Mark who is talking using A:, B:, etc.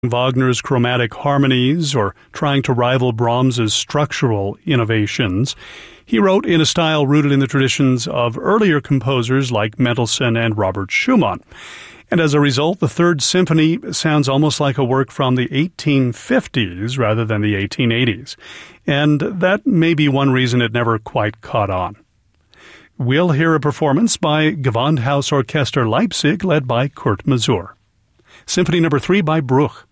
A: Wagner's chromatic harmonies or trying to rival Brahms's structural innovations. He wrote in a style rooted in the traditions of earlier composers like Mendelssohn and Robert Schumann. And as a result, the Third Symphony sounds almost like a work from the 1850s rather than the 1880s. And that may be one reason it never quite caught on. We'll hear a performance by Gewandhausorchester Leipzig led by Kurt Masur. Symphony No. 3 by Bruch.